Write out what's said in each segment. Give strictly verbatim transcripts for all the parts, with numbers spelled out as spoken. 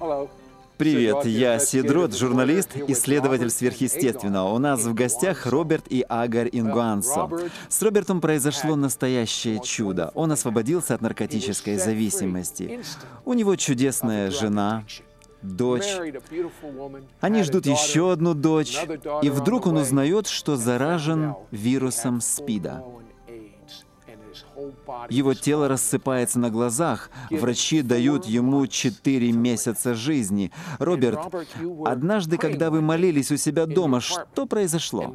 Привет, я Сид Рот, журналист, исследователь сверхъестественного. У нас в гостях Роберт и Агар Ингуансо. С Робертом произошло настоящее чудо. Он освободился от наркотической зависимости. У него чудесная жена, дочь. Они ждут еще одну дочь. И вдруг он узнает, что заражен вирусом СПИДа. Его тело рассыпается на глазах. Врачи дают ему четыре месяца жизни. Роберт, однажды, когда вы молились у себя дома, что произошло?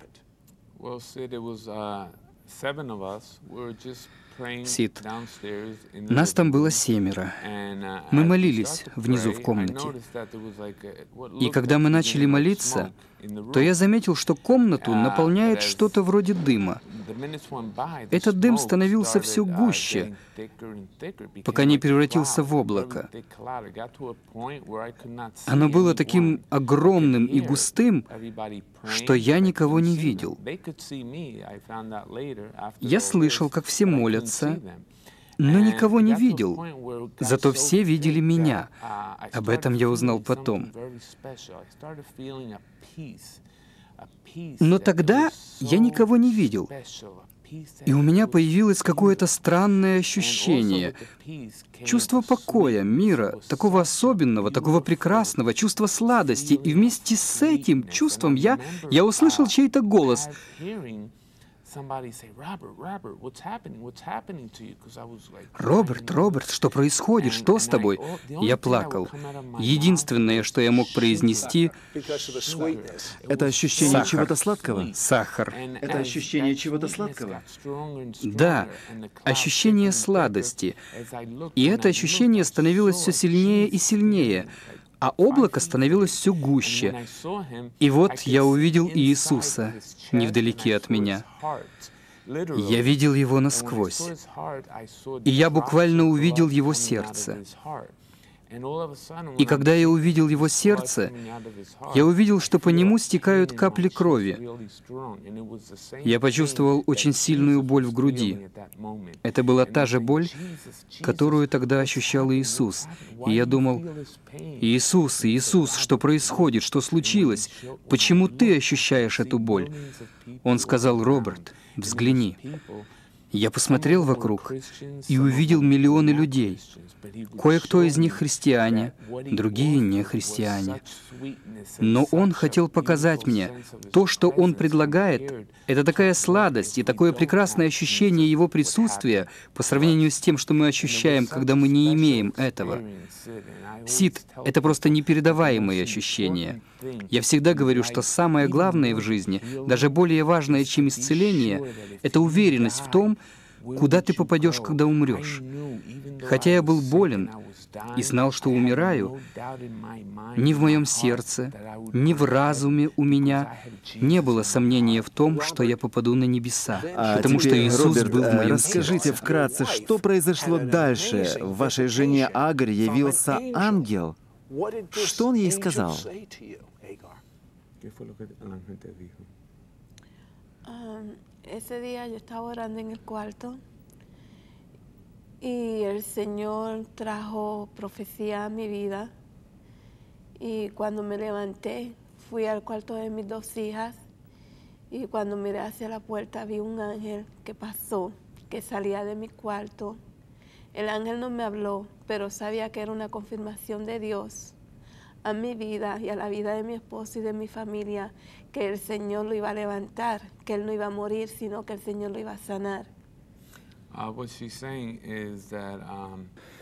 Сид, нас там было семеро. Мы молились внизу в комнате. И когда мы начали молиться, то я заметил, что комнату наполняет что-то вроде дыма. Этот дым становился все гуще, пока не превратился в облако. Оно было таким огромным и густым, что я никого не видел. Я слышал, как все молятся, но никого не видел. Зато все видели меня. Об этом я узнал потом. Но тогда я никого не видел. И у меня появилось какое-то странное ощущение. Чувство покоя, мира, такого особенного, такого прекрасного, чувство сладости. И вместе с этим чувством я, я услышал чей-то голос. «Роберт, Роберт, что происходит? Что с тобой?» Я плакал. Единственное, что я мог произнести... Это ощущение чего-то сладкого? Сахар. Это ощущение чего-то сладкого? Да, ощущение сладости. И это ощущение становилось все сильнее и сильнее. А облако становилось все гуще. И вот я увидел Иисуса невдалеке от меня. Я видел Его насквозь. И я буквально увидел Его сердце. И когда я увидел Его сердце, я увидел, что по нему стекают капли крови. Я почувствовал очень сильную боль в груди. Это была та же боль, которую тогда ощущал Иисус. И я думал: «Иисус, Иисус, что происходит? Что случилось? Почему ты ощущаешь эту боль?» Он сказал: «Роберт, взгляни». Я посмотрел вокруг и увидел миллионы людей. Кое-кто из них христиане, другие не христиане. Но Он хотел показать мне, то, что Он предлагает, это такая сладость и такое прекрасное ощущение Его присутствия по сравнению с тем, что мы ощущаем, когда мы не имеем этого. Сид, это просто непередаваемые ощущения. Я всегда говорю, что самое главное в жизни, даже более важное, чем исцеление, это уверенность в том, куда ты попадешь, когда умрешь. Хотя я был болен и знал, что умираю, ни в моем сердце, ни в разуме у меня не было сомнения в том, что я попаду на небеса, а потому теперь, что Иисус Роберт, был в моем расскажите сердце. вкратце, что произошло дальше? В вашей жене Агар явился ангел. Что он ей сказал? Ese día yo estaba orando en el cuarto y el Señor trajo profecía a mi vida. Y cuando me levanté, fui al cuarto de mis dos hijas y cuando miré hacia la puerta vi un ángel que pasó, que salía de mi cuarto. El ángel no me habló, pero sabía que era una confirmación de Dios a mi vida y a la vida de mi esposo y de mi familia, que el Señor lo iba a levantar, que Él no iba a morir, sino que el Señor lo iba a sanar. Uh, what she's saying is that um,